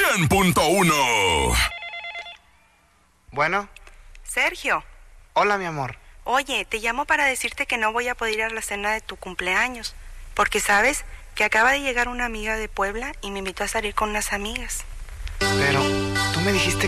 100.1. Bueno, Sergio, hola mi amor. oye, te llamo para decirte que no voy a poder ir a la cena de tu cumpleaños, porque sabes que acaba de llegar una amiga de Puebla y me invitó a salir con unas amigas. Pero tú me dijiste